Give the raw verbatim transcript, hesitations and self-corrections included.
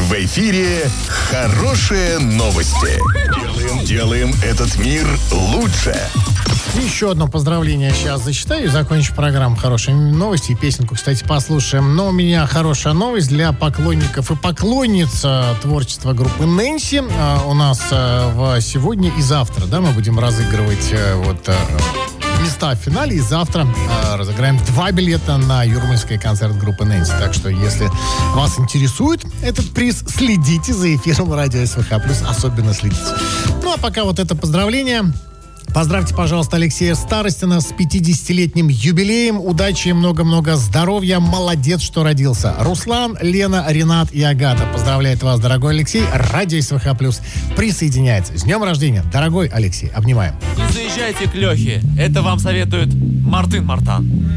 В эфире хорошие новости. Делаем, делаем этот мир лучше. Еще одно поздравление сейчас зачитаю и закончу программу «Хорошие новости». И песенку, кстати, послушаем. Но у меня хорошая новость для поклонников и поклонниц творчества группы Нэнси. У нас в сегодня и завтра, да, мы будем разыгрывать вот места в финале. И завтра разыграем два билета на юрмальский концерт группы Нэнси. Так что, если вас интересует этот приз, следите за эфиром радио СВХ+, особенно следите. Ну, а пока вот это поздравление. Поздравьте, пожалуйста, Алексея Старостина с пятидесятилетним юбилеем. Удачи и много-много здоровья. Молодец, что родился. Руслан, Лена, Ренат и Агата поздравляют вас, дорогой Алексей. Радио СВХ+ присоединяется. С днем рождения, дорогой Алексей. Обнимаем. Не заезжайте к Лехе. Это вам советует Мартын Мартан.